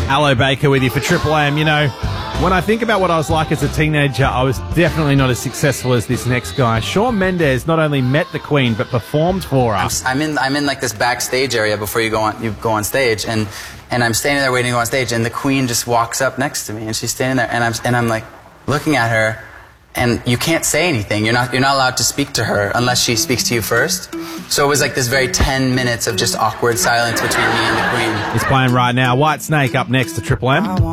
Aloe Baker with you for Triple M. You know, when I think about what I was like as a teenager, I was definitely not as successful as this next guy. Shawn Mendes not only met the Queen, but performed for her. I'm in like this backstage area before you go on stage, and I'm standing there waiting to go on stage, and the Queen just walks up next to me, and she's standing there, and I'm like looking at her, and you can't say anything. You're not allowed to speak to her unless she speaks to you first. So it was like this very 10 minutes of just awkward silence between me and the Queen. He's playing right now. White Snake up next to Triple M.